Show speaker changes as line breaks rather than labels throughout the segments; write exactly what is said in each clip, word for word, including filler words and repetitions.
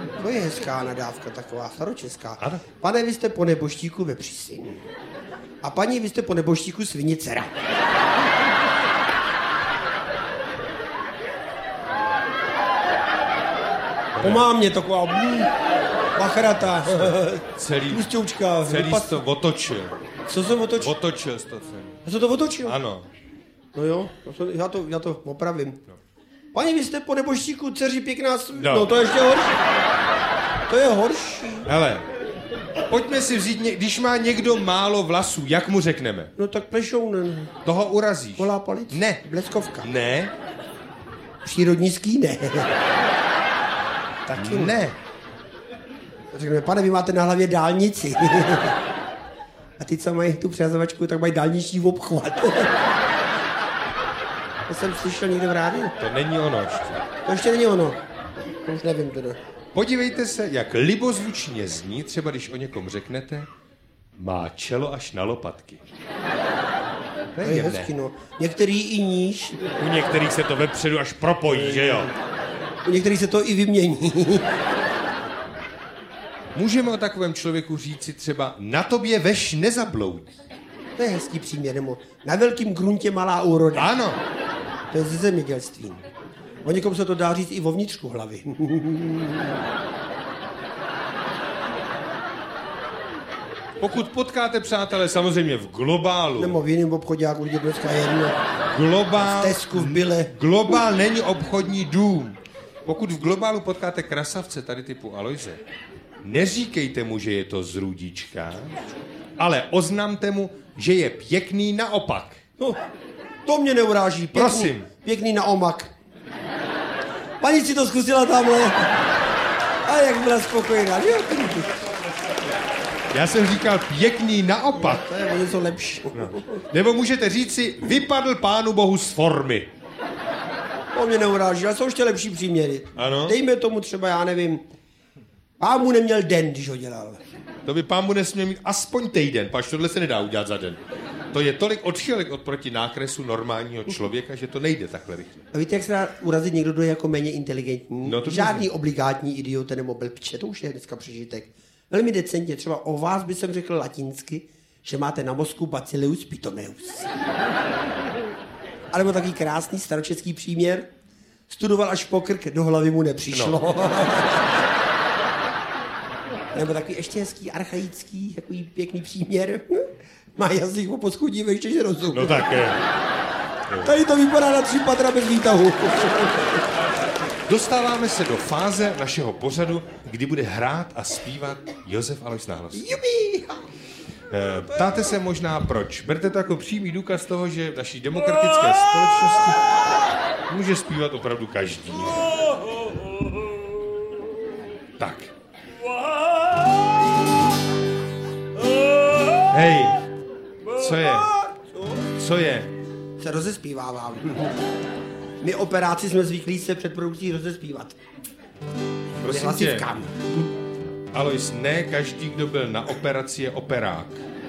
To je hezká nadávka, taková staročeská.
Ano.
Pane, vy jste po neboštíku ve Přísyn. A paní, vy jste po neboštíku svinicera. Po mámě taková mm, bachrata,
Celý,
tlusťoučka.
celý jsi to otočil.
Co jsem otočil?
Otočil jsi to celý.
Já jsem to otočil?
Ano.
No jo, já to, já to opravím. No. Paní, vy jste po neboštíku, dceři pěkná... S...
No.
no to je ještě horší. To je horší.
Hele, pojďme si vzít, ně... když má někdo málo vlasů, jak mu řekneme?
No tak plešounen.
Toho urazíš.
Holá palic?
Ne.
Bleskovka?
Ne.
Přírodní ský? Ne.
Taky ne.
Řekneme, pane, vy máte na hlavě dálnici. A ty, co mají tu přehazovačku, tak mají dálniční obchvat. To jsem slyšel někde v rádiu.
To není ono ještě.
To ještě není ono. To už nevím teda.
Podívejte se, jak libozvučně zní, třeba když o někom řeknete, má čelo až na lopatky.
To je hezky, no. Některý i níž.
U některých se to vepředu až propojí, že jo?
U některých se to i vymění.
Můžeme o takovém člověku říci třeba, na tobě veš nezabloudí.
To je hezký příměr, nebo na velkým gruntě malá úroda.
Ano.
To je ze zemědělství. O někom se to dá říct i o vnitřku hlavy.
Pokud potkáte přátelé samozřejmě v globálu.
Nebo v jiném obchodě, určitě dneska jedno.
Globál,
v Tesku, v Bile.
Globál není obchodní dům. Pokud v globálu potkáte krasavce tady typu Alojze, neříkejte mu, že je to z Rudíčka, ale oznamte mu, že je pěkný naopak.
No, to mě neuráží. Pěkný,
Prosím.
Pěkný na omak. Paní si to zkusila tamhle. A jak byla spokojená. Jo,
Já jsem říkal pěkný naopak.
to je o něco lepší.
No. Nebo můžete říci, vypadl pánu bohu z formy.
To mě neuráží, ale jsou ještě lepší příměry.
Ano.
Dejme tomu třeba, já nevím, pán mu neměl den, když ho dělal.
To by pán mu nesměl mít aspoň týden, pač tohle se nedá udělat za den. To je tolik odchylek od proti nákresu normálního člověka, že to nejde takhle rychle.
A víte, jak se dá urazit někdo, kdo je jako méně inteligentní?
No to
Žádný obligátní idiot nebo blbče, to už je dneska přežitek. Velmi decentně, třeba o vás by jsem řekl latinsky, že máte na mozku bacillus pitomeus. A nebo takový krásný staročeský příměr. Studoval až pokrk, do hlavy mu nepřišlo. No. Nebo takový ještě hezký, archaický, takový pěkný příměr. Má jazyk po poschudí vejště, že rozum.
No tak je.
Tady to vypadá na tři patra bez výtahu.
Dostáváme se do fáze našeho pořadu, kdy bude hrát a zpívat Josef Alojz Nahlas.
Jubi!
Ptáte se možná proč. Berte to jako přímý důkaz toho, že v naší demokratické společnosti může zpívat opravdu každý. Tak. Hej, co je? Co je?
Se rozespívávám. My operáci jsme zvyklí se před produkcí rozespívat.
Prosím tě, Alojz, ne každý, kdo byl na operaci, je operák.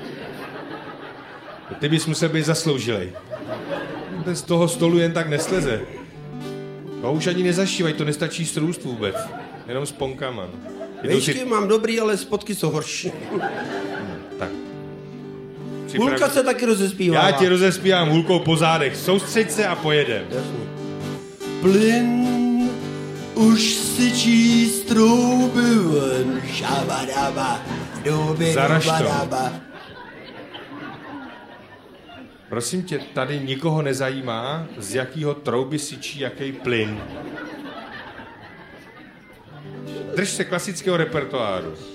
Ty bys musel být zasloužilej. Z toho stolu jen tak nesleze. To už ani nezašívají, to nestačí srůst vůbec. Jenom s ponkama.
Vejšky si... mám dobrý, ale spodky jsou horší.
Tak.
Hulka se taky rozespívá.
Já ti rozespívám hulkou po zádech. Soustřeď se a pojedem.
Jasně. Plyn už syčí z trouby ven. Šabadaba, duby,
Zaraž to. Prosím tě, tady nikoho nezajímá, z jakého trouby syčí jaký plyn. Drž se klasického repertoáru.